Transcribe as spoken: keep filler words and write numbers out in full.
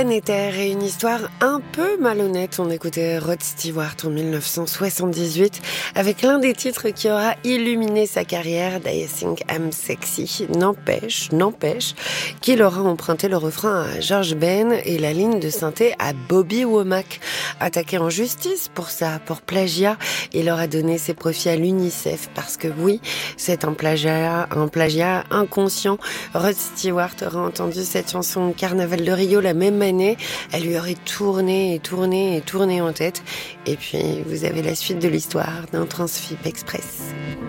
Terre et une histoire un peu malhonnête. On écoutait Rod Stewart en dix-neuf cent soixante-dix-huit avec l'un des titres qui aura illuminé sa carrière, I Think I'm Sexy. N'empêche, n'empêche qu'il aura emprunté le refrain à George Ben et la ligne de synthé à Bobby Womack. Attaqué en justice pour ça, pour plagiat, il aura donné ses profits à l'UNICEF parce que oui, c'est un plagiat, un plagiat inconscient. Rod Stewart aura entendu cette chanson au Carnaval de Rio la même année. Elle lui aurait tourné et tourné et tourné en tête. Et puis, vous avez la suite de l'histoire d'un Transfip Express.